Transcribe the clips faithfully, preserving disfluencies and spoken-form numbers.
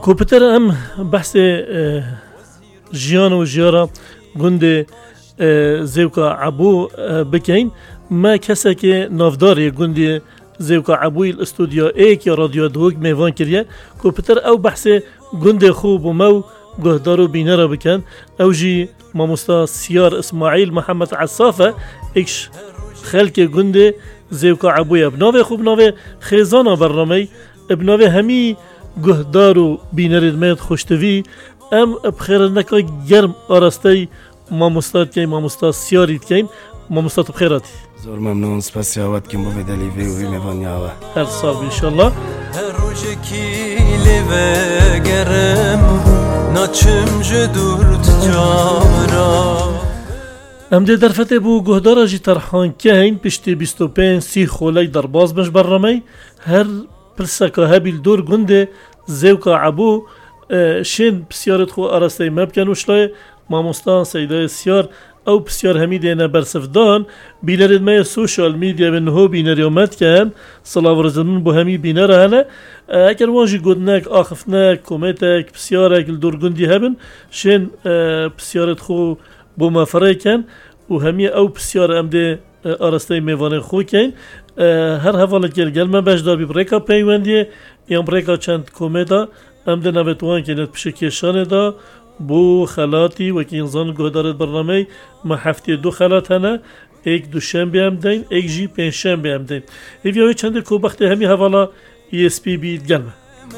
كوبتر ام بحث جيان و جيارة گند زيوكا عبو بكين ما كسك نافداري گند زيوكا عبوي الاستوديو ايك يا راديو دوك ميوان كريا كوبتر او بحث گند خوب و مو گهدارو بينرا بكن او جي ماموستا سيار اسماعيل محمد عصافة اكش خلق گند زيوكا عبويا بناوه خوب ناوه خيزانا برنامي بناوه همي گهدارو بينرد ميد خوشتوي ام بخير نكا گرم آراسته ماموستات كين ماموستا سياريت كين ماموستات بخيراتي زور ممنون سپاس یاوت کم بوی دلی وی وی میوان یاوه هر سال ان شاء الله هر روز کیلی و گرم ناچم جدورت جارا ام دي درفته بو گهدارا جي ترحان كين پشتی بیست و پنج سی خولی در باز مش برنامه هر پرسکا هبیل دور گنده زيوكا عبو شين بسيارت خو ارسته مبكن وشلاي ماموستان سيداي سيار او بسيار همي دينا برسفدان بينرد ما سوشال ميديا من هو بينريومات كان صلاة ورزمن بو همي بينر هنا اگر وانجي قدناك آخفناك كوميتاك بسيارك الدور قندي هبن شين بسيارت خو بو مفره كان وهمي او بسيار ام دي ارسته ميوان خو كان هر حواله گل گل من بجدار بی بریکا پیوندیه یا بریکا چند کومدا ام ده نوتوان کنید بشکیشانه دا بو خلاتی و که انسان گهدارت برنامه ما هفته دو خلات هنه ایک دوشنبه هم دین ایک جی پنجشنبه هم دین ایویاوی چند کو بخت همی حوالا ای اس پی بید گلمه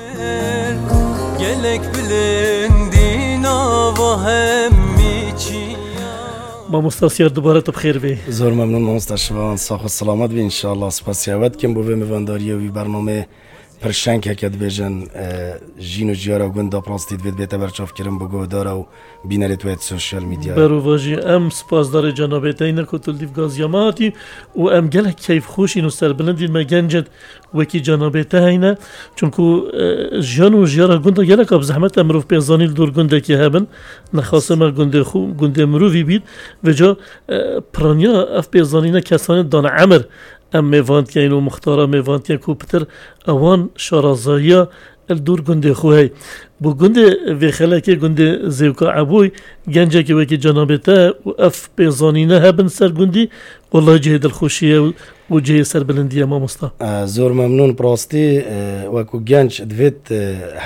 گلک بلندینا و همی چی ما مستاسیار دوباره تو بخیر بی زور ممنون مستشفان ساخ و سلامت بی انشاءالله سپاس یاوت کم بوی میوانداری وی برنامه پرشنگ هکت بیجن جین و جیارا گندا پراستید وید بیتا برچاف کرم بو گهدارا و بینرت وید سوشال میدیا برو واجی ام سپاس داره جنابت اینا کتل دیف گازیاماتی و ام گله کیف خوش اینو سر بلندید ما گنجد وکی جنابت اینا چونکو جیان و جیارا گندا گله کاب زحمت امروف پیزانی دور گندا که هبن نخواسته ما گندا خو گندا مروفی بید و جا پرانیا اف پیزانی نه کسانی دان عمر ام میواند که اینو مختارا میواند که کوپتر اوان شارازایا الدور گنده خوهی بو گنده وی خلاکه گنده زيوكا عبوي گنجه که وکی جنابته و اف بیزانینه هبن سر گندی والله جهد الخوشیه و جهد سر بلندیه ما مستا زور ممنون براستی وکو گنج دوید